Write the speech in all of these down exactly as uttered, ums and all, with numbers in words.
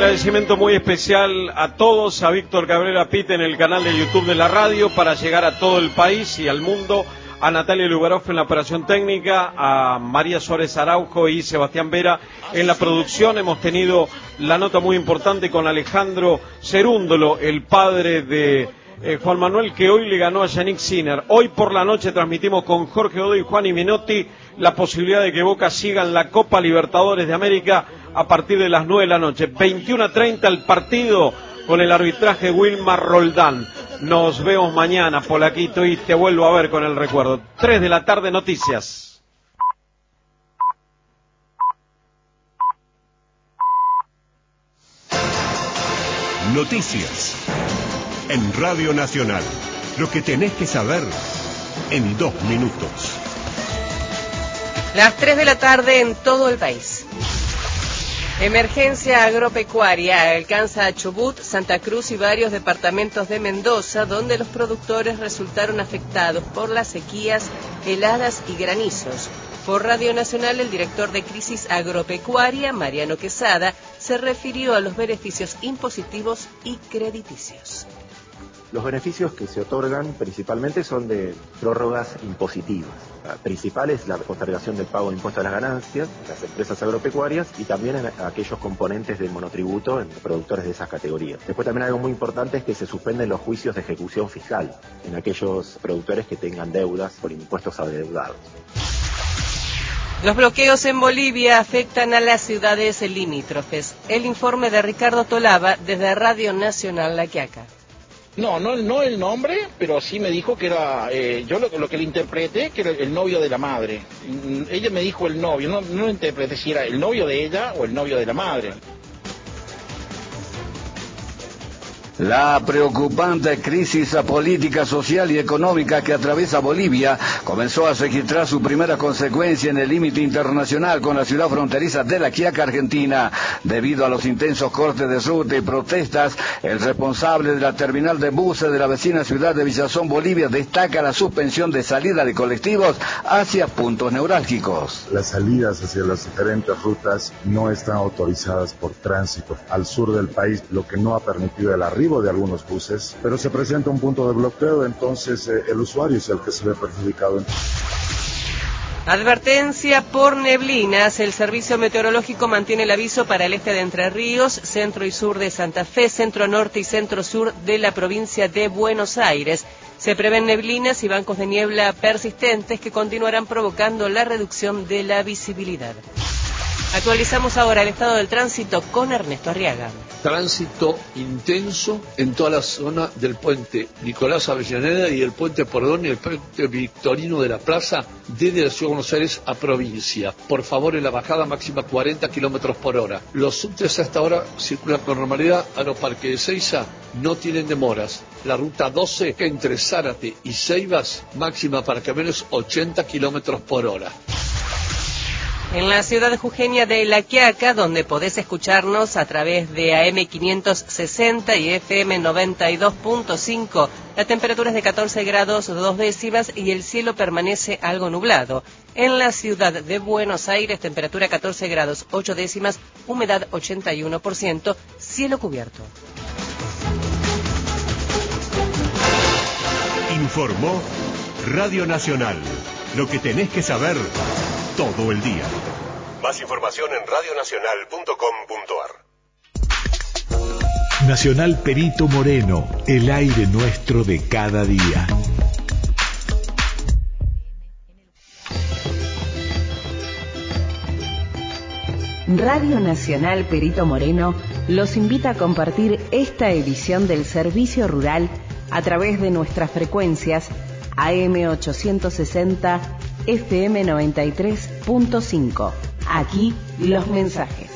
agradecimiento muy especial a todos, a Víctor Cabrera Pite en el canal de YouTube de la radio para llegar a todo el país y al mundo, a Natalia Lugaroff en la operación técnica, a María Suárez Araujo y Sebastián Vera en la producción. Hemos tenido la nota muy importante con Alejandro Cerúndolo, el padre de eh, Juan Manuel, que hoy le ganó a Yannick Sinner. Hoy por la noche transmitimos con Jorge Godoy y Juan y Menotti la posibilidad de que Boca siga en la Copa Libertadores de América a partir de las nueve de la noche. veintiuno a treinta el partido con el arbitraje de Wilmar Roldán. Nos vemos mañana, Polaquito, y te vuelvo a ver con el recuerdo. tres de la tarde, noticias. Noticias en Radio Nacional. Lo que tenés que saber en dos minutos. Las tres de la tarde en todo el país. Emergencia agropecuaria alcanza a Chubut, Santa Cruz y varios departamentos de Mendoza, donde los productores resultaron afectados por las sequías, heladas y granizos. Por Radio Nacional, el director de Crisis Agropecuaria, Mariano Quesada, se refirió a los beneficios impositivos y crediticios. Los beneficios que se otorgan principalmente son de prórrogas impositivas. La principal es la postergación del pago de impuestos a las ganancias en las empresas agropecuarias y también en aquellos componentes del monotributo en productores de esas categorías. Después también algo muy importante es que se suspenden los juicios de ejecución fiscal en aquellos productores que tengan deudas por impuestos adeudados. Los bloqueos en Bolivia afectan a las ciudades limítrofes. El informe de Ricardo Tolaba desde Radio Nacional La Quiaca. No, no, no el nombre, pero sí me dijo que era, eh, yo lo, lo que le interpreté, que era el novio de la madre. Ella me dijo el novio, no, no lo interpreté si era el novio de ella o el novio de la madre. La preocupante crisis política, social y económica que atraviesa Bolivia comenzó a registrar su primera consecuencia en el límite internacional con la ciudad fronteriza de La Quiaca, Argentina. Debido a los intensos cortes de ruta y protestas, el responsable de la terminal de buses de la vecina ciudad de Villazón, Bolivia, destaca la suspensión de salida de colectivos hacia puntos neurálgicos. Las salidas hacia las diferentes rutas no están autorizadas por tránsito al sur del país, lo que no ha permitido el arribo de algunos buses, pero se presenta un punto de bloqueo, entonces eh, el usuario es el que se ve perjudicado. Advertencia por neblinas. El Servicio Meteorológico mantiene el aviso para el este de Entre Ríos, centro y sur de Santa Fe, centro norte y centro sur de la provincia de Buenos Aires. Se prevén neblinas y bancos de niebla persistentes que continuarán provocando la reducción de la visibilidad. Actualizamos ahora el estado del tránsito con Ernesto Arriaga. Tránsito intenso en toda la zona del puente Nicolás Avellaneda y el puente Pordón y el puente Victorino de la Plaza desde la Ciudad de Buenos Aires a provincia. Por favor, en la bajada máxima cuarenta kilómetros por hora. Los subtes hasta ahora circulan con normalidad. Aeroparque de Seiza no tienen demoras. La ruta doce entre Zárate y Ceibas máxima para camiones ochenta kilómetros por hora. En la ciudad jujeña de La Quiaca, donde podés escucharnos a través de A M quinientos sesenta y F M noventa y dos punto cinco, la temperatura es de catorce grados dos décimas y el cielo permanece algo nublado. En la ciudad de Buenos Aires, temperatura catorce grados ocho décimas, humedad ochenta y uno por ciento, cielo cubierto. Informó Radio Nacional. Lo que tenés que saber todo el día. Más información en radio nacional punto com punto a r. Nacional Perito Moreno, el aire nuestro de cada día. Radio Nacional Perito Moreno los invita a compartir esta edición del Servicio Rural a través de nuestras frecuencias A M ochocientos sesenta, F M noventa y tres punto cinco. Aquí los mensajes.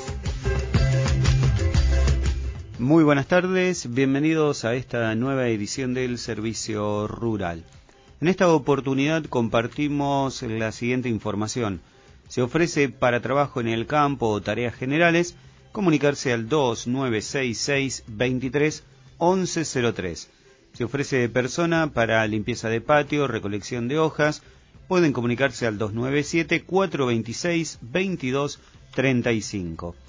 Muy buenas tardes, bienvenidos a esta nueva edición del Servicio Rural. En esta oportunidad compartimos la siguiente información. Se ofrece para trabajo en el campo o tareas generales comunicarse al dos nueve seis seis, veintitrés, once cero tres. Se ofrece persona para limpieza de patio, recolección de hojas. Pueden comunicarse al dos nueve siete, cuatro dos seis, veintidós treinta y cinco.